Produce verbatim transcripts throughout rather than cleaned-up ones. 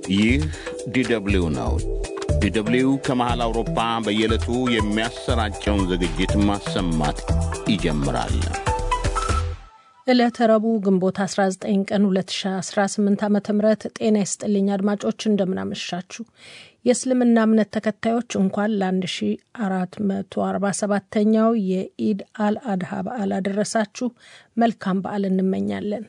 ይህ ዲደብሊው ነው። ዲደብሊው ከመሃል አውሮፓ በየዕለቱ የሚያሰራጨውን ዝግጅት ማሰማት ይጀምራል። ዕለተ ረቡዕ ግንቦት አስራ ዘጠኝ ቀን ሁለት ሺህ አስራ ስምንት ዓመተ ምህረት ጤና ይስጥልኝ አድማጮች፣ እንደምናመሻችሁ። የእስልምና እምነት ተከታዮች እንኳን ለ1447ኛው የኢድ አልአድሃ በዓል አደረሳችሁ። መልካም በዓል እንመኛለን።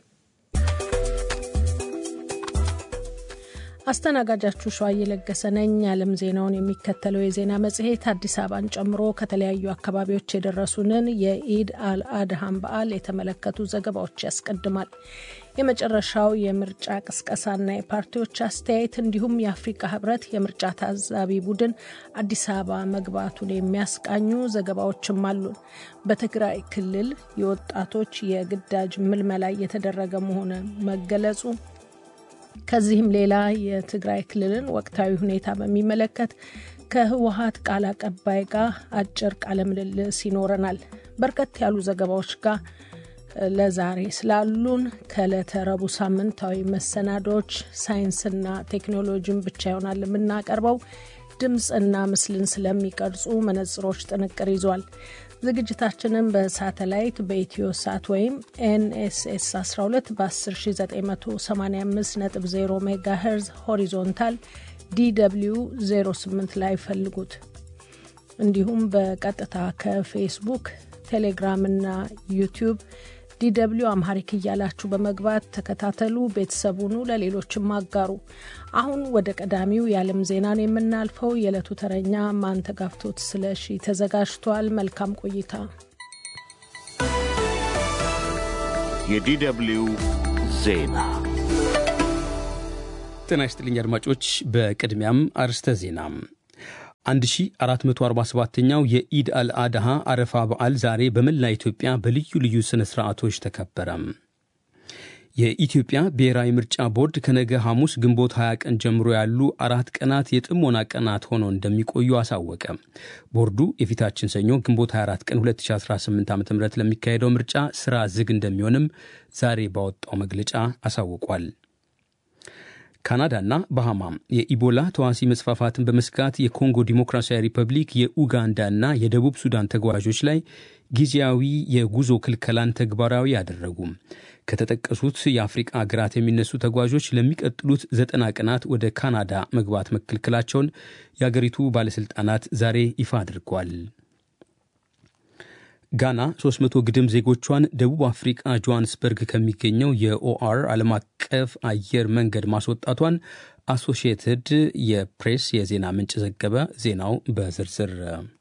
አስተናጋጃችሁ ሸዋዬ ለገሰ ነኝ። ዓለም ዜናውን የሚከተለው የዜና መጽሔት አዲስ አበባን ጨምሮ ከተለያዩ አካባቢዎች የደረሱንን የኢድ አልአድሃን በዓል የተመለከቱ ዘገባዎች ያስቀድማል። የመጨረሻው የምርጫ ቅስቀሳና የፓርቲዎች አስተያየት እንዲሁም የአፍሪካ ህብረት የምርጫ ታዛቢ ቡድን አዲስ አበባ መግባቱን የሚያስቃኙ ዘገባዎችም አሉን። በትግራይ ክልል የወጣቶች የግዳጅ ምልመላ እየተደረገ መሆኑ መገለጹ፣ ከዚህም ሌላ የትግራይ ክልልን ወቅታዊ ሁኔታ በሚመለከት ከህወሓት ቃል አቀባይ ጋር አጭር ቃለ ምልልስ ይኖረናል። በርከት ያሉ ዘገባዎች ጋር ለዛሬ ስላሉን ከዕለተ ረቡዕ ሳምንታዊ መሰናዶች ሳይንስና ቴክኖሎጂን ብቻ ይሆናል የምናቀርበው። ድምፅና ምስልን ስለሚቀርጹ መነጽሮች ጥንቅር ይዟል። ዝግጅታችንን በሳተላይት በኢትዮ ሳት ወይም ኤንኤስኤስ አስራ ሁለት በ10985 ነጥብ ዜሮ ሜጋሄርዝ ሆሪዞንታል ዲደብሊው ዜሮ ስምንት ላይ ፈልጉት። እንዲሁም በቀጥታ ከፌስቡክ፣ ቴሌግራም እና ዩቲዩብ ዲደብሊው አምሃሪክ እያላችሁ በመግባት ተከታተሉ። ቤተሰቡኑ ለሌሎችም አጋሩ። አሁን ወደ ቀዳሚው የዓለም ዜናን የምናልፈው የዕለቱ ተረኛ ማንተጋፍቶት ስለሺ ተዘጋጅቷል። መልካም ቆይታ። የዲደብሊው ዜና። ጤና ይስጥልኝ አድማጮች። በቅድሚያም አርስተ ዜና። አንድ ሺህ አራት መቶ አርባ ሰባተኛው የኢድ አልአድሃ አረፋ በዓል ዛሬ በመላ ኢትዮጵያ በልዩ ልዩ ስነ ስርዓቶች ተከበረ። የኢትዮጵያ ብሔራዊ ምርጫ ቦርድ ከነገ ሐሙስ ግንቦት ሃያ ቀን ጀምሮ ያሉ አራት ቀናት የጥሞና ቀናት ሆነው እንደሚቆዩ አሳወቀ። ቦርዱ የፊታችን ሰኞ ግንቦት ሃያ አራት ቀን ሁለት ሺህ አስራ ስምንት ዓ.ም ለሚካሄደው ምርጫ ስራ ዝግ እንደሚሆንም ዛሬ ባወጣው መግለጫ አሳውቋል። ካናዳና ባሃማም የኢቦላ ተዋሲ መስፋፋትን በመስጋት የኮንጎ ዲሞክራሲያዊ ሪፐብሊክ፣ የኡጋንዳና የደቡብ ሱዳን ተጓዦች ላይ ጊዜያዊ የጉዞ ክልከላን ተግባራዊ ያደረጉ። ከተጠቀሱት የአፍሪካ ሀገራት የሚነሱ ተጓዦች ለሚቀጥሉት ዘጠና ቀናት ወደ ካናዳ መግባት መከልከላቸውን የአገሪቱ ባለስልጣናት ዛሬ ይፋ አድርጓል። ጋና ሶስት መቶ ግድም ዜጎቿን ደቡብ አፍሪካ ጆሃንስበርግ ከሚገኘው የኦአር ዓለም አቀፍ አየር መንገድ ማስወጣቷን አሶሺየትድ የፕሬስ የዜና ምንጭ ዘገበ። ዜናው በዝርዝር።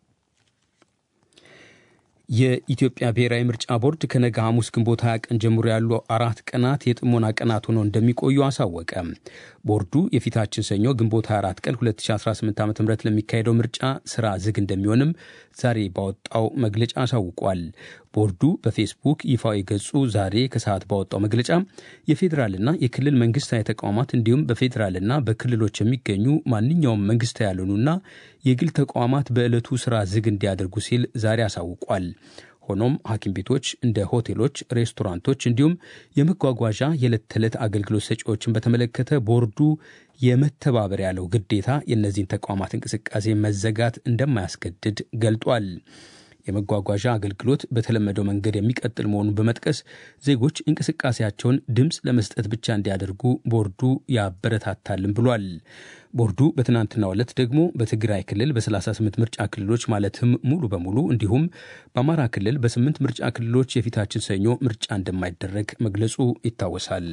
የኢትዮጵያ ብሔራዊ ምርጫ ቦርድ ከነገ ሐሙስ ግንቦት ሃያ ቀን ጀምሮ ያሉ አራት ቀናት የጥሞና ቀናት ሆነው እንደሚቆዩ አሳወቀ። ቦርዱ የፊታችን ሰኞ ግንቦት ሃያ አራት ቀን ሁለት ሺህ አስራ ስምንት ዓ.ም ለሚካሄደው ምርጫ ስራ ዝግ እንደሚሆንም ዛሬ ባወጣው መግለጫ አሳውቋል። ቦርዱ በፌስቡክ ይፋዊ ገጹ ዛሬ ከሰዓት ባወጣው መግለጫ የፌዴራልና የክልል መንግስታዊ ተቋማት እንዲሁም በፌዴራልና በክልሎች የሚገኙ ማንኛውም መንግስታዊ ያልሆኑና የግል ተቋማት በዕለቱ ስራ ዝግ እንዲያደርጉ ሲል ዛሬ አሳውቋል። ሆኖም ሐኪም ቤቶች፣ እንደ ሆቴሎች፣ ሬስቶራንቶች እንዲሁም የመጓጓዣ የዕለት ተዕለት አገልግሎት ሰጪዎችን በተመለከተ ቦርዱ የመተባበር ያለው ግዴታ የእነዚህን ተቋማት እንቅስቃሴ መዘጋት እንደማያስገድድ ገልጧል። የመጓጓዣ አገልግሎት በተለመደው መንገድ የሚቀጥል መሆኑን በመጥቀስ ዜጎች እንቅስቃሴያቸውን ድምፅ ለመስጠት ብቻ እንዲያደርጉ ቦርዱ ያበረታታልን ብሏል። ቦርዱ በትናንትናው ዕለት ደግሞ በትግራይ ክልል በ38 ምርጫ ክልሎች ማለትም ሙሉ በሙሉ እንዲሁም በአማራ ክልል በስምንት ምርጫ ክልሎች የፊታችን ሰኞ ምርጫ እንደማይደረግ መግለጹ ይታወሳል።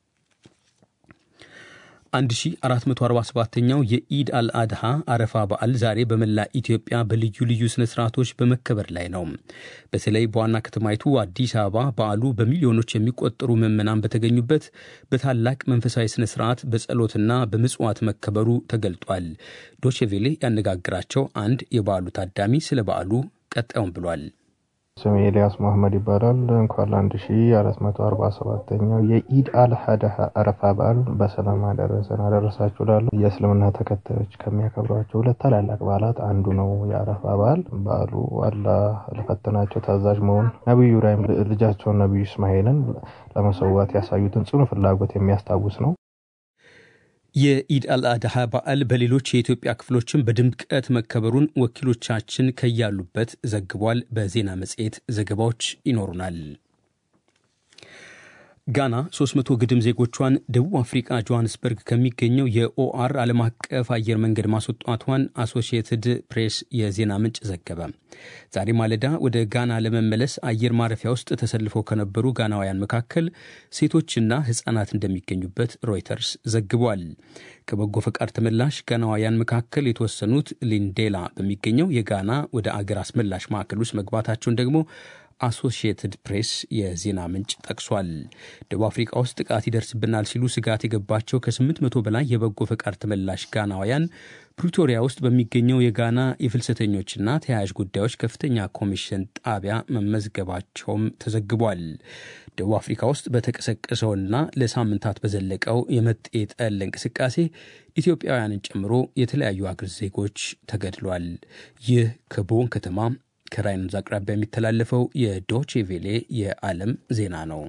አንድ ሺህ አራት መቶ አርባ ሰባተኛው የኢድ አልአድሃ አረፋ በዓል ዛሬ በመላ ኢትዮጵያ በልዩ ልዩ ስነ ስርዓቶች በመከበር ላይ ነው። በተለይ በዋና ከተማይቱ አዲስ አበባ በዓሉ በሚሊዮኖች የሚቆጠሩ ምዕመናን በተገኙበት በታላቅ መንፈሳዊ ስነ ስርዓት በጸሎትና በምጽዋት መከበሩ ተገልጧል። ዶቼ ቬለ ያነጋግራቸው አንድ የበዓሉ ታዳሚ ስለ በዓሉ ቀጣዩን ብሏል። ስሜ ኤልያስ መሐመድ ይባላል። እንኳን አንድ ሺህ አራት መቶ አርባ ሰባተኛው የኢድ አልአድሃ አረፋ በዓል በሰላም አደረሰን አደረሳችሁ እላለሁ። የእስልምና ተከታዮች ከሚያከብሯቸው ሁለት ታላላቅ በዓላት አንዱ ነው የአረፋ በዓል። በዓሉ አላህ ለፈተናቸው ታዛዥ መሆን ነብዩ ኢብራሂም ልጃቸውን ነብዩ እስማኤልን ለመሰዋት ያሳዩትን ጽኑ ፍላጎት የሚያስታውስ ነው። የኢድ አልአድሃ በዓል በሌሎች የኢትዮጵያ ክፍሎችም በድምቀት መከበሩን ወኪሎቻችን ከያሉበት ዘግቧል። በዜና መጽሔት ዘገባዎች ይኖሩናል። ጋና ሶስት መቶ ግድም ዜጎቿን ደቡብ አፍሪካ ጆሃንስበርግ ከሚገኘው የኦአር ዓለም አቀፍ አየር መንገድ ማስወጣቷን አሶሺየትድ ፕሬስ የዜና ምንጭ ዘገበ። ዛሬ ማለዳ ወደ ጋና ለመመለስ አየር ማረፊያ ውስጥ ተሰልፈው ከነበሩ ጋናውያን መካከል ሴቶችና ሕፃናት እንደሚገኙበት ሮይተርስ ዘግቧል። ከበጎ ፈቃድ ተመላሽ ጋናውያን መካከል የተወሰኑት ሊንዴላ በሚገኘው የጋና ወደ አገር አስመላሽ ማዕከል ውስጥ መግባታቸውን ደግሞ አሶሺየትድ ፕሬስ የዜና ምንጭ ጠቅሷል። ደቡብ አፍሪካ ውስጥ ጥቃት ይደርስብናል ሲሉ ስጋት የገባቸው ከስምንት መቶ በላይ የበጎ ፈቃድ ተመላሽ ጋናውያን ፕሪቶሪያ ውስጥ በሚገኘው የጋና የፍልሰተኞችና ተያያዥ ጉዳዮች ከፍተኛ ኮሚሽን ጣቢያ መመዝገባቸውም ተዘግቧል። ደቡብ አፍሪካ ውስጥ በተቀሰቀሰውና ለሳምንታት በዘለቀው የመጤ ጠል እንቅስቃሴ ኢትዮጵያውያንን ጨምሮ የተለያዩ አገር ዜጎች ተገድሏል። ይህ ከቦን ከተማ ከራይን ወንዝ አቅራቢያ የሚተላለፈው የዶቼ ቬሌ የዓለም ዜና ነው።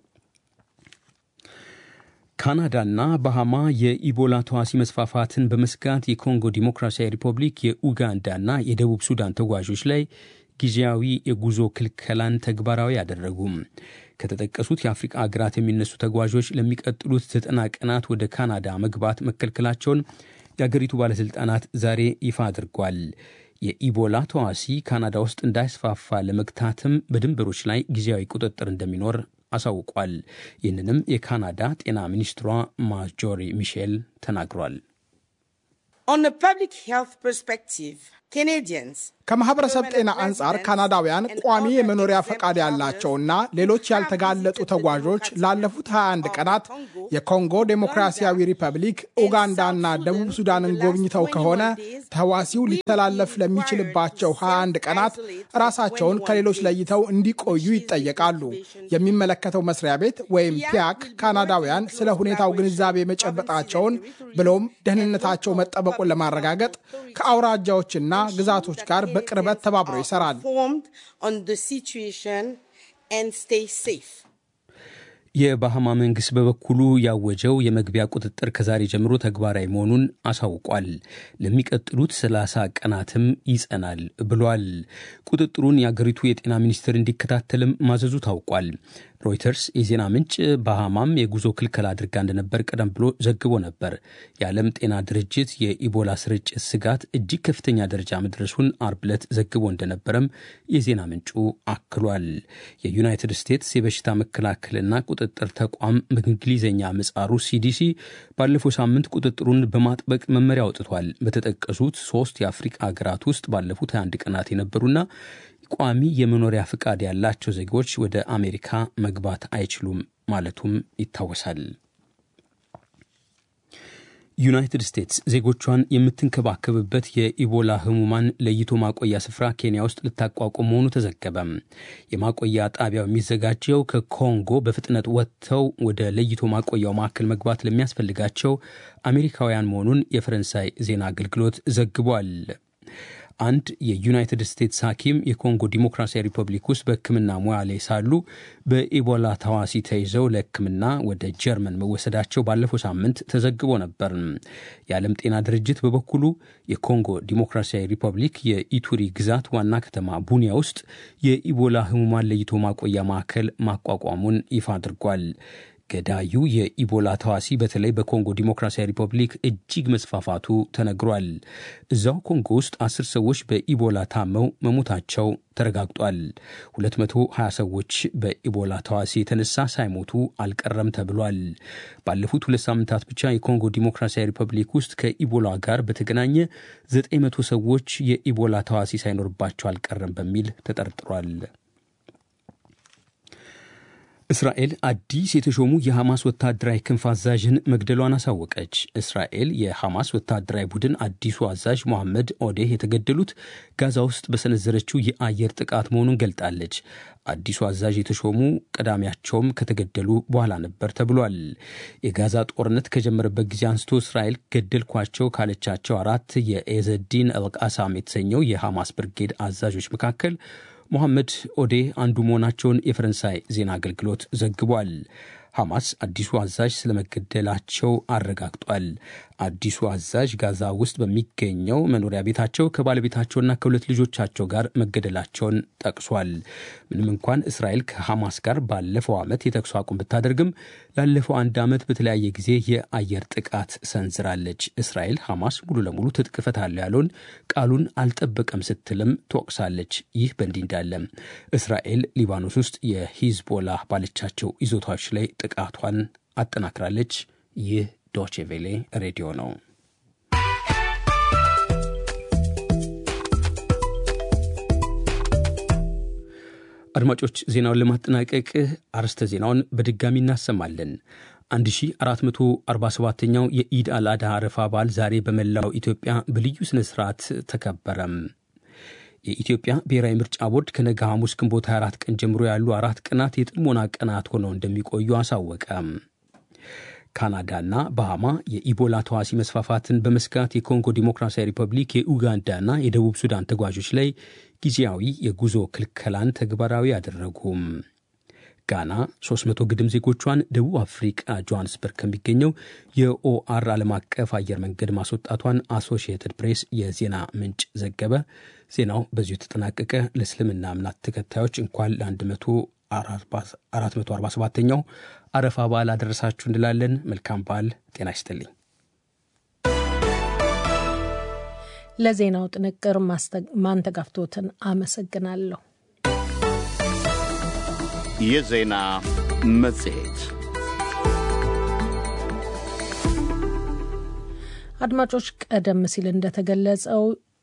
ካናዳና ባሃማ የኢቦላ ተዋሲ መስፋፋትን በመስጋት የኮንጎ ዲሞክራሲያዊ ሪፐብሊክ፣ የኡጋንዳና የደቡብ ሱዳን ተጓዦች ላይ ጊዜያዊ የጉዞ ክልከላን ተግባራዊ አደረጉም። ከተጠቀሱት የአፍሪካ አገራት የሚነሱ ተጓዦች ለሚቀጥሉት ዘጠና ቀናት ወደ ካናዳ መግባት መከልከላቸውን የአገሪቱ ባለሥልጣናት ዛሬ ይፋ አድርጓል። የኢቦላ ተዋሲ ካናዳ ውስጥ እንዳይስፋፋ ለመግታትም በድንበሮች ላይ ጊዜያዊ ቁጥጥር እንደሚኖር አሳውቋል። ይህንንም የካናዳ ጤና ሚኒስትሯ ማጆሪ ሚሼል ተናግሯል። ከማህበረሰብ ጤና አንጻር ካናዳውያን ቋሚ የመኖሪያ ፈቃድ ያላቸውና ሌሎች ያልተጋለጡ ተጓዦች ላለፉት ሃያ አንድ ቀናት የኮንጎ ዴሞክራሲያዊ ሪፐብሊክ፣ ኡጋንዳና ደቡብ ሱዳንን ጎብኝተው ከሆነ ተዋሲው ሊተላለፍ ለሚችልባቸው ሃያ አንድ ቀናት ራሳቸውን ከሌሎች ለይተው እንዲቆዩ ይጠየቃሉ። የሚመለከተው መስሪያ ቤት ወይም ፒያክ ካናዳውያን ስለ ሁኔታው ግንዛቤ መጨበጣቸውን ብሎም ደህንነታቸው መጠበቁን ለማረጋገጥ ከአውራጃዎችና ግዛቶች ጋር በቅርበት ተባብሮ ይሰራል። የባሃማ መንግስት በበኩሉ ያወጀው የመግቢያ ቁጥጥር ከዛሬ ጀምሮ ተግባራዊ መሆኑን አሳውቋል። ለሚቀጥሉት ሰላሳ ቀናትም ይጸናል ብሏል። ቁጥጥሩን የአገሪቱ የጤና ሚኒስቴር እንዲከታተልም ማዘዙ ታውቋል። ሮይተርስ የዜና ምንጭ ባሃማም የጉዞ ክልከላ አድርጋ እንደነበር ቀደም ብሎ ዘግቦ ነበር። የዓለም ጤና ድርጅት የኢቦላ ስርጭት ስጋት እጅግ ከፍተኛ ደረጃ መድረሱን አርብ ዕለት ዘግቦ እንደነበረም የዜና ምንጩ አክሏል። የዩናይትድ ስቴትስ የበሽታ መከላከልና ቁጥጥር ተቋም በእንግሊዝኛ ምህጻሩ ሲዲሲ ባለፈው ሳምንት ቁጥጥሩን በማጥበቅ መመሪያ አውጥቷል። በተጠቀሱት ሶስት የአፍሪካ ሀገራት ውስጥ ባለፉት ሃያ አንድ ቀናት የነበሩና ቋሚ የመኖሪያ ፍቃድ ያላቸው ዜጎች ወደ አሜሪካ መግባት አይችሉም ማለቱም ይታወሳል። ዩናይትድ ስቴትስ ዜጎቿን የምትንከባከብበት የኢቦላ ህሙማን ለይቶ ማቆያ ስፍራ ኬንያ ውስጥ ልታቋቁም መሆኑ ተዘገበ። የማቆያ ጣቢያው የሚዘጋጀው ከኮንጎ በፍጥነት ወጥተው ወደ ለይቶ ማቆያው ማዕከል መግባት ለሚያስፈልጋቸው አሜሪካውያን መሆኑን የፈረንሳይ ዜና አገልግሎት ዘግቧል። አንድ የዩናይትድ ስቴትስ ሐኪም የኮንጎ ዲሞክራሲያዊ ሪፐብሊክ ውስጥ በሕክምና ሙያ ላይ ሳሉ በኢቦላ ተዋሲ ተይዘው ለሕክምና ወደ ጀርመን መወሰዳቸው ባለፈው ሳምንት ተዘግቦ ነበር። የዓለም ጤና ድርጅት በበኩሉ የኮንጎ ዲሞክራሲያዊ ሪፐብሊክ የኢቱሪ ግዛት ዋና ከተማ ቡኒያ ውስጥ የኢቦላ ህሙማን ለይቶ ማቆያ ማዕከል ማቋቋሙን ይፋ አድርጓል። ገዳዩ የኢቦላ ተዋሲ በተለይ በኮንጎ ዲሞክራሲያዊ ሪፐብሊክ እጅግ መስፋፋቱ ተነግሯል። እዛው ኮንጎ ውስጥ አስር ሰዎች በኢቦላ ታመው መሞታቸው ተረጋግጧል። ሁለት መቶ ሀያ ሰዎች በኢቦላ ተዋሲ የተነሳ ሳይሞቱ አልቀረም ተብሏል። ባለፉት ሁለት ሳምንታት ብቻ የኮንጎ ዲሞክራሲያዊ ሪፐብሊክ ውስጥ ከኢቦላ ጋር በተገናኘ ዘጠኝ መቶ ሰዎች የኢቦላ ተዋሲ ሳይኖርባቸው አልቀረም በሚል ተጠርጥሯል። እስራኤል አዲስ የተሾሙ የሐማስ ወታደራዊ ክንፍ አዛዥን መግደሏን አሳወቀች። እስራኤል የሐማስ ወታደራዊ ቡድን አዲሱ አዛዥ መሐመድ ኦዴህ የተገደሉት ጋዛ ውስጥ በሰነዘረችው የአየር ጥቃት መሆኑን ገልጣለች። አዲሱ አዛዥ የተሾሙ ቀዳሚያቸውም ከተገደሉ በኋላ ነበር ተብሏል። የጋዛ ጦርነት ከጀመረበት ጊዜ አንስቶ እስራኤል ገደልኳቸው ካለቻቸው አራት የኤዘዲን አልቃሳም የተሰኘው የሐማስ ብርጌድ አዛዦች መካከል መሐመድ ኦዴ አንዱ መሆናቸውን የፈረንሳይ ዜና አገልግሎት ዘግቧል። ሐማስ አዲሱ አዛዥ ስለመገደላቸው አረጋግጧል። አዲሱ አዛዥ ጋዛ ውስጥ በሚገኘው መኖሪያ ቤታቸው ከባለቤታቸውና ከሁለት ልጆቻቸው ጋር መገደላቸውን ጠቅሷል። ምንም እንኳን እስራኤል ከሐማስ ጋር ባለፈው ዓመት የተኩስ አቁም ብታደርግም ላለፈው አንድ ዓመት በተለያየ ጊዜ የአየር ጥቃት ሰንዝራለች። እስራኤል ሐማስ ሙሉ ለሙሉ ትጥቅ እፈታለሁ ያለውን ቃሉን አልጠበቀም ስትልም ትወቅሳለች። ይህ በእንዲህ እንዳለ እስራኤል ሊባኖስ ውስጥ የሂዝቦላ ባለቻቸው ይዞታዎች ላይ ጥቃቷን አጠናክራለች። ይህ ዶቼ ቬሌ ሬዲዮ ነው። አድማጮች ዜናውን ለማጠናቀቅ አርዕስተ ዜናውን በድጋሚ እናሰማለን። አንድ ሺህ አራት መቶ አርባ ሰባተኛው የኢድ አልአድሃ አረፋ በዓል ዛሬ በመላው ኢትዮጵያ በልዩ ስነ ስርዓት ተከበረም። የኢትዮጵያ ብሔራዊ ምርጫ ቦርድ ከነገ ሐሙስ ግንቦት ሃያ አራት ቀን ጀምሮ ያሉ አራት ቀናት የጥሞና ቀናት ሆነው እንደሚቆዩ አሳወቀ። ካናዳና ባሃማ የኢቦላ ተዋሲ መስፋፋትን በመስጋት የኮንጎ ዲሞክራሲያዊ ሪፐብሊክ፣ የኡጋንዳና የደቡብ ሱዳን ተጓዦች ላይ ጊዜያዊ የጉዞ ክልከላን ተግባራዊ አደረጉም። ጋና ሶስት መቶ ግድም ዜጎቿን ደቡብ አፍሪካ ጆሃንስበርግ ከሚገኘው የኦአር ዓለም አቀፍ አየር መንገድ ማስወጣቷን አሶሺየትድ ፕሬስ የዜና ምንጭ ዘገበ። ዜናው በዚሁ ተጠናቀቀ። ለእስልምና እምነት ተከታዮች እንኳን ለ አራት መቶ አርባ ሰባተኛው አረፋ በዓል አደረሳችሁ እንላለን። መልካም በዓል። ጤና ይስጥልኝ። ለዜናው ጥንቅር ማንተጋፍቶትን አመሰግናለሁ። የዜና መጽሔት አድማጮች፣ ቀደም ሲል እንደተገለጸው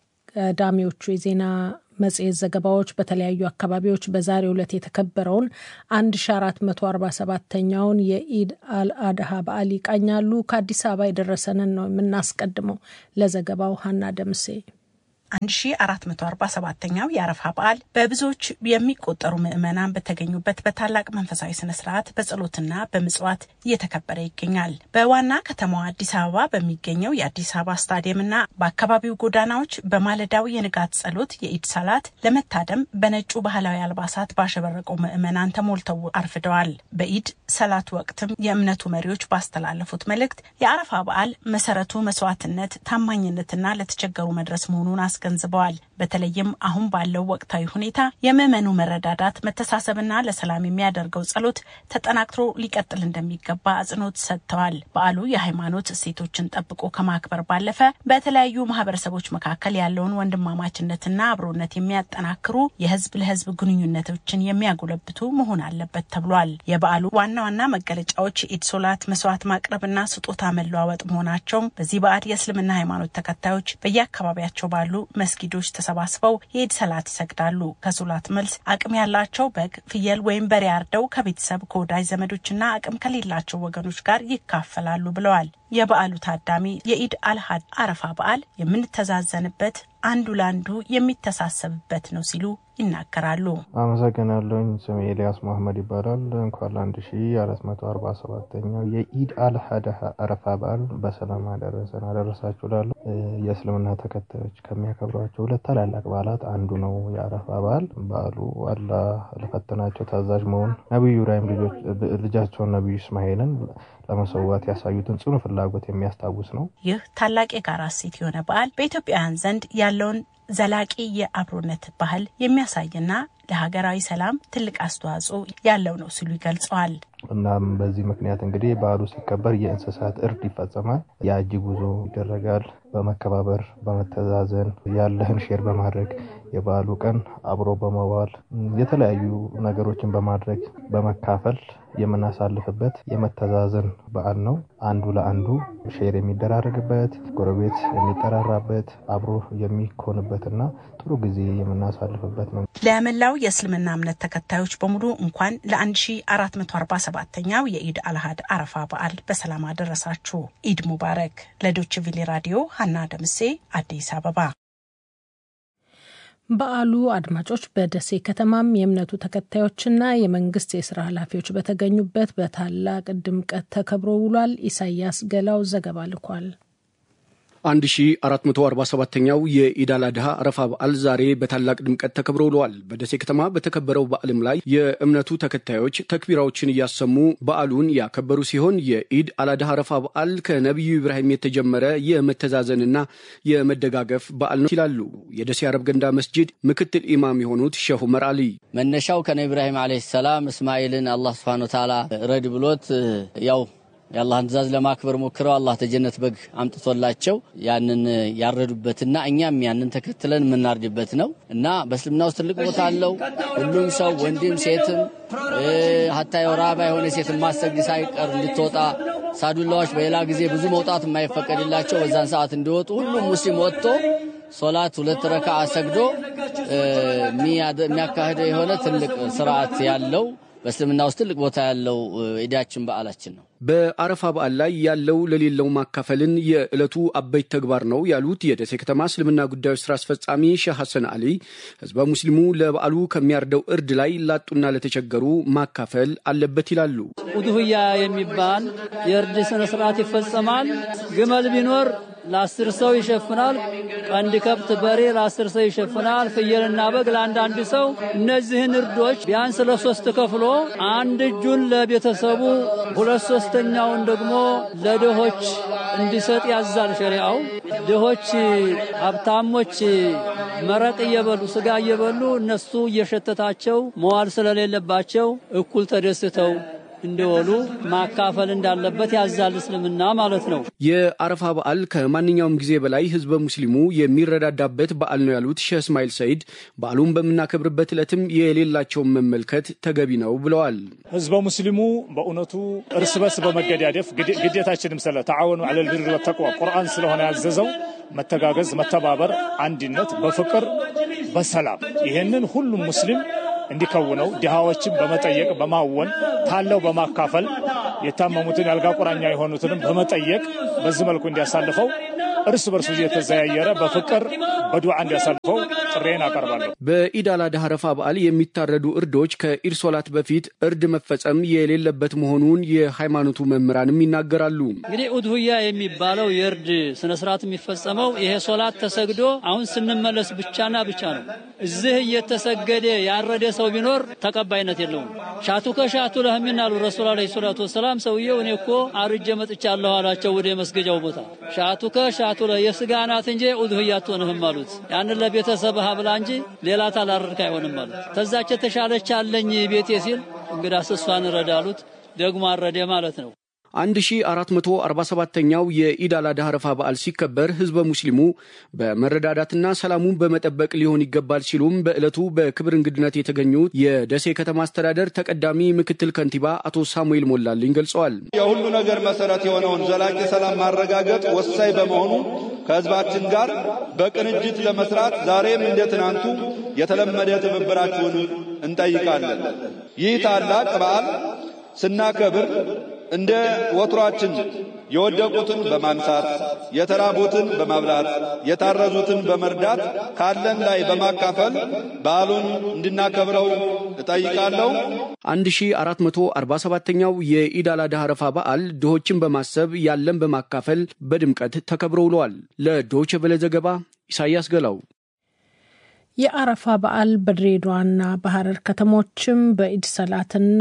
ቀዳሚዎቹ የዜና መጽሔት ዘገባዎች በተለያዩ አካባቢዎች በዛሬው ዕለት የተከበረውን አንድ ሺህ አራት መቶ አርባ ሰባተኛውን የኢድ አልአድሃ በዓል ይቃኛሉ። ከአዲስ አበባ የደረሰንን ነው የምናስቀድመው። ለዘገባው ሀና ደምሴ። አንድ ሺህ አራት መቶ አርባ ሰባተኛው የአረፋ በዓል በብዙዎች የሚቆጠሩ ምዕመናን በተገኙበት በታላቅ መንፈሳዊ ስነ ስርዓት በጸሎትና በምጽዋት እየተከበረ ይገኛል። በዋና ከተማዋ አዲስ አበባ በሚገኘው የአዲስ አበባ ስታዲየምና በአካባቢው ጎዳናዎች በማለዳው የንጋት ጸሎት የኢድ ሰላት ለመታደም በነጩ ባህላዊ አልባሳት ባሸበረቀው ምዕመናን ተሞልተው አርፍደዋል። በኢድ ሰላት ወቅትም የእምነቱ መሪዎች ባስተላለፉት መልእክት የአረፋ በዓል መሰረቱ መስዋዕትነት፣ ታማኝነትና ለተቸገሩ መድረስ መሆኑን ገንዝበዋል። በተለይም አሁን ባለው ወቅታዊ ሁኔታ የምዕመኑ መረዳዳት፣ መተሳሰብና ለሰላም የሚያደርገው ጸሎት ተጠናክሮ ሊቀጥል እንደሚገባ አጽንኦት ሰጥተዋል። በዓሉ የሃይማኖት እሴቶችን ጠብቆ ከማክበር ባለፈ በተለያዩ ማህበረሰቦች መካከል ያለውን ወንድማማችነትና አብሮነት የሚያጠናክሩ የህዝብ ለህዝብ ግንኙነቶችን የሚያጎለብቱ መሆን አለበት ተብሏል። የበዓሉ ዋና ዋና መገለጫዎች የኢድ ሶላት፣ መስዋዕት ማቅረብና ስጦታ መለዋወጥ መሆናቸው በዚህ በዓል የእስልምና ሃይማኖት ተከታዮች በየአካባቢያቸው ባሉ መስጊዶች ተሰባስበው የኢድ ሰላት ይሰግዳሉ። ከሶላት መልስ አቅም ያላቸው በግ፣ ፍየል ወይም በሬ አርደው ከቤተሰብ ከወዳጅ ዘመዶችና አቅም ከሌላቸው ወገኖች ጋር ይካፈላሉ ብለዋል። የበዓሉ ታዳሚ የኢድ አልሃድ አረፋ በዓል የምንተዛዘንበት፣ አንዱ ለአንዱ የሚተሳሰብበት ነው ሲሉ ይናገራሉ። አመሰግናለሁ። ስሜ ኤልያስ መሐመድ ይባላል። እንኳን ለአንድ ሺህ አራት መቶ አርባ ሰባተኛው የኢድ አልሃድ አረፋ በዓል በሰላም አደረሰን አደረሳችሁ እላለሁ። የእስልምና ተከታዮች ከሚያከብሯቸው ሁለት ታላላቅ በዓላት አንዱ ነው የአረፋ በዓል። በዓሉ አላህ ለፈተናቸው ታዛዥ መሆን ነብዩ ኢብራሂም ልጆች ልጃቸውን ነብዩ እስማኤልን ለመሰዋት ያሳዩትን ጽኑ ፍላጎት የሚያስታውስ ነው። ይህ ታላቅ የጋራ እሴት የሆነ በዓል በኢትዮጵያውያን ዘንድ ያለውን ዘላቂ የአብሮነት ባህል የሚያሳይና ለሀገራዊ ሰላም ትልቅ አስተዋጽኦ ያለው ነው ሲሉ ይገልጸዋል። እናም በዚህ ምክንያት እንግዲህ በዓሉ ሲከበር የእንስሳት እርድ ይፈጸማል፣ የአጅ ጉዞ ይደረጋል። በመከባበር በመተዛዘን ያለህን ሼር በማድረግ የበዓሉ ቀን አብሮ በመዋል የተለያዩ ነገሮችን በማድረግ በመካፈል የምናሳልፍበት የመተዛዘን በዓል ነው። አንዱ ለአንዱ ሼር የሚደራረግበት፣ ጎረቤት የሚጠራራበት፣ አብሮ የሚኮንበትና ጥሩ ጊዜ የምናሳልፍበት ነው። ለመላው የእስልምና እምነት ተከታዮች በሙሉ እንኳን ለአንድ ሺህ አራት መቶ አርባ ሰባተኛው የኢድ አልሃድ አረፋ በዓል በሰላም አደረሳችሁ። ኢድ ሙባረክ። ለዶይቼ ቬለ ራዲዮ ሀና ደምሴ አዲስ አበባ። በዓሉ አድማጮች በደሴ ከተማም የእምነቱ ተከታዮችና የመንግስት የስራ ኃላፊዎች በተገኙበት በታላቅ ድምቀት ተከብሮ ውሏል። ኢሳያስ ገላው ዘገባ ልኳል። አንድ ሺህ አራት መቶ አርባ ሰባተኛው የኢድ አል-አድሃ አረፋ በዓል ዛሬ በታላቅ ድምቀት ተከብሮ ውሏል። በደሴ ከተማ በተከበረው በዓልም ላይ የእምነቱ ተከታዮች ተክቢራዎችን እያሰሙ በዓሉን ያከበሩ ሲሆን የኢድ አል-አድሃ አረፋ በዓል ከነብዩ ኢብራሂም የተጀመረ የመተዛዘንና የመደጋገፍ በዓል ነው ይላሉ የደሴ አረብ ገንዳ መስጂድ ምክትል ኢማም የሆኑት ሼህ ዑመር አሊ። መነሻው ከነብዩ ኢብራሂም አለይሂ ሰላም እስማኤልን አላህ Subhanahu Wa Ta'ala ረድ ብሎት ያው የአላህን ትእዛዝ ለማክበር ሞክረው አላህ ተጀነት በግ አምጥቶላቸው ያንን ያረዱበትና እኛም ያንን ተከትለን ምናርድበት ነው እና በእስልምና ውስጥ ትልቅ ቦታ አለው። ሁሉም ሰው ወንድም ሴትም hatta የራባ የሆነ ሴትም ማሰግድ ሳይቀር እንድትወጣ ሳዱላዎች በሌላ ጊዜ ብዙ መውጣት የማይፈቀድላቸው በዛን ሰዓት እንዲወጡ ሁሉም ሙስሊም ወጥቶ ሶላት ሁለት ረካዓ ሰግዶ የሚያካሂድ የሆነ ትልቅ ሥርዓት ያለው በእስልምና ውስጥ ትልቅ ቦታ ያለው ኢዳችን በዓላችን ነው። በአረፋ በዓል ላይ ያለው ለሌለው ማካፈልን የዕለቱ አበይት ተግባር ነው ያሉት የደሴ ከተማ እስልምና ጉዳዮች ስራ አስፈጻሚ ሼህ ሐሰን አሊ ህዝበ ሙስሊሙ ለበዓሉ ከሚያርደው እርድ ላይ ላጡና ለተቸገሩ ማካፈል አለበት ይላሉ። ኡዱህያ የሚባል የእርድ ስነ ስርዓት ይፈጸማል። ግመል ቢኖር ለአስር ሰው ይሸፍናል። ቀንድ ከብት በሬ ለአስር ሰው ይሸፍናል። ፍየልና በግ ለአንዳንድ ሰው። እነዚህን እርዶች ቢያንስ ለሶስት ከፍሎ አንድ እጁን ለቤተሰቡ ሁለት ሶስተኛውን ደግሞ ለድሆች እንዲሰጥ ያዛል ሸሪዓው። ድሆች ሀብታሞች መረቅ እየበሉ ስጋ እየበሉ እነሱ እየሸተታቸው መዋል ስለሌለባቸው እኩል ተደስተው እንደወሉ ማካፈል እንዳለበት ያዛል እስልምና ማለት ነው። የአረፋ በዓል ከማንኛውም ጊዜ በላይ ህዝበ ሙስሊሙ የሚረዳዳበት በዓል ነው ያሉት ሼህ እስማኤል ሰይድ በዓሉን በመናከብርበት ዕለትም የሌላቸውን መመልከት ተገቢ ነው ብለዋል። ህዝበ ሙስሊሙ በእውነቱ እርስ በርስ በመገዳደፍ ግዴታችንም ስለ ተዓወኑ ዐለል ቢሪ ወተቅዋ ቁርአን ስለሆነ ያዘዘው መተጋገዝ፣ መተባበር፣ አንድነት፣ በፍቅር በሰላም ይሄንን ሁሉም ሙስሊም እንዲከውነው ድሃዎችን በመጠየቅ በማወን ታለው በማካፈል የታመሙትን ያልጋ ቁራኛ የሆኑትን በመጠየቅ በዚህ መልኩ እንዲያሳልፈው እርስ በርሱ እየተዘያየረ በፍቅር በዱዓ እንዲያሳልፈው ጥሬን አቀርባለሁ። በኢድ አል-አድሃ አረፋ በዓል የሚታረዱ እርዶች ከኢድ ሶላት በፊት እርድ መፈጸም የሌለበት መሆኑን የሃይማኖቱ መምህራንም ይናገራሉ። እንግዲህ ኡድሁያ የሚባለው የእርድ ስነ ስርዓት የሚፈጸመው ይሄ ሶላት ተሰግዶ አሁን ስንመለስ ብቻና ብቻ ነው። እዚህ እየተሰገደ ያረደ ሰው ቢኖር ተቀባይነት የለውም። ሻቱ ከሻቱ ለህሚና ረሱል አለይሂ ሰላቱ ወሰለም ሰውየው እኔ እኮ አርጀ መጥቻለሁ አላቸው ወደ መስገጃው ቦታ። ሻቱ ከሻቱ ለየስጋናት እንጂ ኡድሁያቱ ነህም አሉት። ያን ለቤተሰብ ሀብላ እንጂ ሌላ ታላርካ አይሆንም አሉት። ተዛች ተሻለች አለኝ ቤቴ ሲል እንግዳ ስሷን ረዳሉት ደግሞ አረደ ማለት ነው። አንድ ሺህ አራት መቶ አርባ ሰባተኛው የኢድ አል-አድሃ አረፋ በዓል ሲከበር ህዝበ ሙስሊሙ በመረዳዳትና ሰላሙን በመጠበቅ ሊሆን ይገባል ሲሉም በዕለቱ በክብር እንግድነት የተገኙት የደሴ ከተማ አስተዳደር ተቀዳሚ ምክትል ከንቲባ አቶ ሳሙኤል ሞላልኝ ገልጸዋል። የሁሉ ነገር መሰረት የሆነውን ዘላቂ ሰላም ማረጋገጥ ወሳኝ በመሆኑ ከህዝባችን ጋር በቅንጅት ለመስራት ዛሬም እንደ ትናንቱ የተለመደ ትብብራችሁን እንጠይቃለን። ይህ ታላቅ በዓል ስናከብር እንደ ወትሯችን የወደቁትን በማንሳት የተራቡትን በማብላት የታረዙትን በመርዳት ካለን ላይ በማካፈል በዓሉን እንድናከብረው እጠይቃለሁ። አንድ ሺህ አራት መቶ አርባ ሰባተኛው የኢድ አል-አድሃ አረፋ በዓል ድሆችን በማሰብ ያለን በማካፈል በድምቀት ተከብሮ ውሏል። ለዶይቼ ቬለ ዘገባ ኢሳያስ ገላው። የአረፋ በዓል በድሬዳዋና በሐረር ከተሞችም በኢድ ሰላትና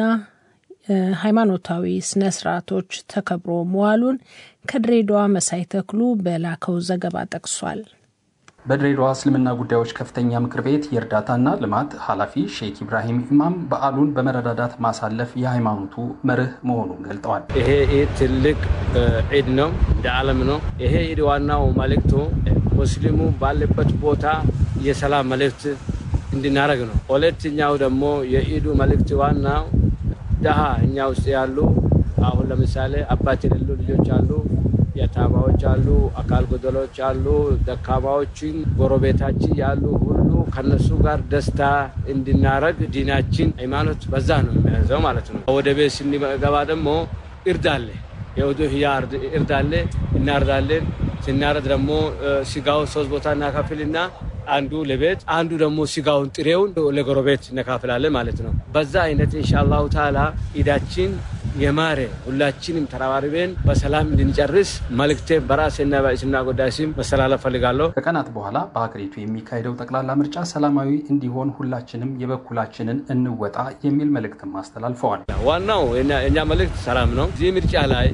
ሃይማኖታዊ ስነ ስርዓቶች ተከብሮ መዋሉን ከድሬዳዋ መሳይ ተክሉ በላከው ዘገባ ጠቅሷል። በድሬዳዋ እስልምና ጉዳዮች ከፍተኛ ምክር ቤት የእርዳታና ልማት ኃላፊ ሼክ ኢብራሂም ኢማም በዓሉን በመረዳዳት ማሳለፍ የሃይማኖቱ መርህ መሆኑን ገልጠዋል። ይሄ ትልቅ ዒድ ነው፣ እንደ ዓለም ነው። ይሄ ዒድ ዋናው መልእክቱ ሙስሊሙ ባለበት ቦታ የሰላም መልእክት እንድናረግ ነው። ሁለተኛው ደግሞ የዒዱ መልእክት ዋናው ደሃ እኛ ውስጥ ያሉ አሁን ለምሳሌ አባት የሌሉ ልጆች አሉ፣ የታማዎች አሉ፣ አካል ጎደሎች አሉ፣ ደካማዎችን ጎረቤታችን ያሉ ሁሉ ከነሱ ጋር ደስታ እንድናረግ ዲናችን ሃይማኖት በዛ ነው የሚያዘው ማለት ነው። ወደ ቤት ስንገባ ደግሞ እርድ አለ፣ የኡድሂያ እርድ አለ፣ እናርዳለን። ስናረድ ደግሞ ስጋው ሶስት ቦታ እናካፍልና አንዱ ለቤት አንዱ ደግሞ ስጋውን ጥሬውን ለጎረቤት እናካፍላለን ማለት ነው። በዛ አይነት ኢንሻአላሁ ተዓላ ኢዳችን የማረ ሁላችንም ተራባርበን በሰላም እንድንጨርስ መልእክቴ በራሴና በእስና ጉዳይም መሰላለፍ ፈልጋለሁ። ከቀናት በኋላ በአገሪቱ የሚካሄደው ጠቅላላ ምርጫ ሰላማዊ እንዲሆን ሁላችንም የበኩላችንን እንወጣ የሚል መልእክትም አስተላልፈዋል። ዋናው የኛ መልእክት ሰላም ነው። እዚህ ምርጫ ላይ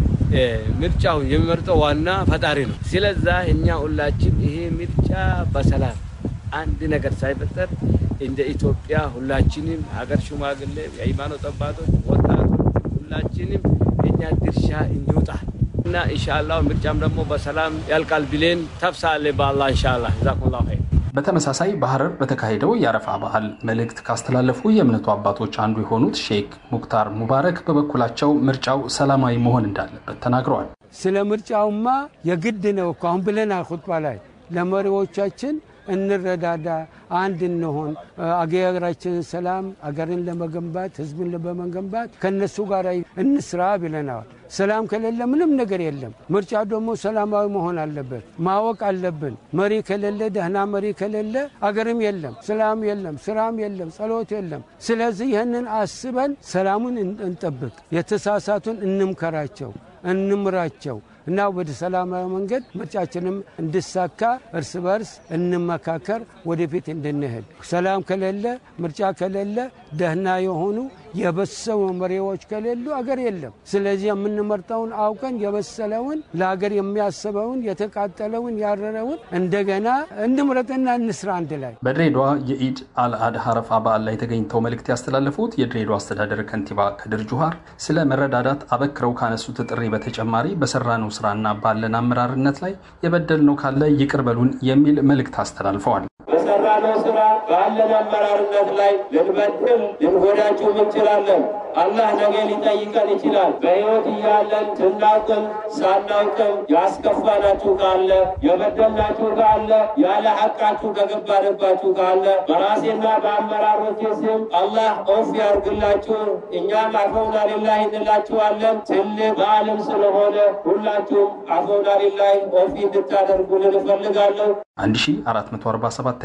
ምርጫው የሚመርጠው ዋና ፈጣሪ ነው። ስለዚህ እኛ ሁላችን ይሄ ምርጫ በሰላም አንድ ነገር ሳይፈጠር እንደ ኢትዮጵያ ሁላችንም ሀገር ሽማግሌ የሃይማኖት አባቶች ወጣቶች ሁላችንም እኛ ድርሻ እንዲወጣ እና ኢንሻአላህ ምርጫም ደግሞ በሰላም ያልቃል ብለን ተፍሳለ በአላህ ኢንሻአላህ ጀዛኩሙላሁ ኸይር። በተመሳሳይ በሐረር በተካሄደው የአረፋ በዓል መልእክት ካስተላለፉ የእምነቱ አባቶች አንዱ የሆኑት ሼክ ሙክታር ሙባረክ በበኩላቸው ምርጫው ሰላማዊ መሆን እንዳለበት ተናግረዋል። ስለ ምርጫውማ የግድ ነው እኮ አሁን ብለናል ኹጥባ ላይ ለመሪዎቻችን እንረዳዳ አንድ እንሆን አገራችን ሰላም አገርን ለመገንባት ህዝብን ለመገንባት ከነሱ ጋር እንስራ ብለናል። ሰላም ከሌለ ምንም ነገር የለም። ምርጫ ደግሞ ሰላማዊ መሆን አለበት ማወቅ አለብን። መሪ ከሌለ ደህና መሪ ከሌለ አገርም የለም ሰላም የለም ስራም የለም ጸሎት የለም። ስለዚህ ይሄንን አስበን ሰላሙን እንጠብቅ የተሳሳቱን እንምከራቸው እንምራቸው እና ወደ ሰላማዊ መንገድ ምርጫችንም እንድሳካ እርስ በርስ እንመካከር ወደፊት እንድንሄድ። ሰላም ከሌለ ምርጫ ከሌለ ደህና የሆኑ የበሰሉ መሪዎች ከሌሉ አገር የለም። ስለዚህ የምንመርጠውን አውቀን የበሰለውን ለአገር የሚያስበውን የተቃጠለውን ያረረውን እንደገና እንምረጥና እንስራ አንድ ላይ። በድሬዳዋ የኢድ አልአድሃ አረፋ በዓል ላይ ተገኝተው መልእክት ያስተላለፉት የድሬዳዋ አስተዳደር ከንቲባ ከድር ጁሃር ስለ መረዳዳት አበክረው ካነሱት ጥሪ በተጨማሪ በሰራነው ስራና ባለን አመራርነት ላይ የበደልነው ካለ ይቅር በሉን የሚል መልእክት አስተላልፈዋል። በሰራነው ስራ ባለን አመራርነት ላይ ልንበድል ልንጎዳችሁ እንችላለን። አላህ ነገ ሊጠይቀን ይችላል። በህይወት እያለን ስናውቅም ሳናውቅም ያስከፋናችሁ ካለ የበደልናችሁ ካለ ያለ ሐቃችሁ ከገባንባችሁ ካለ በራሴና በአመራሮቼ ስም አላህ ኦፍ ያርግላችሁ። እኛም አፈውና ሊላሂ እንላችኋለን። ትልቅ በዓልም ስለሆነ ሁላችሁም አፈውና ሊላሂ ኦፍ እንድታደርጉልን እፈልጋለሁ። አንድ ሺህ አራት መቶ አርባ ሰባት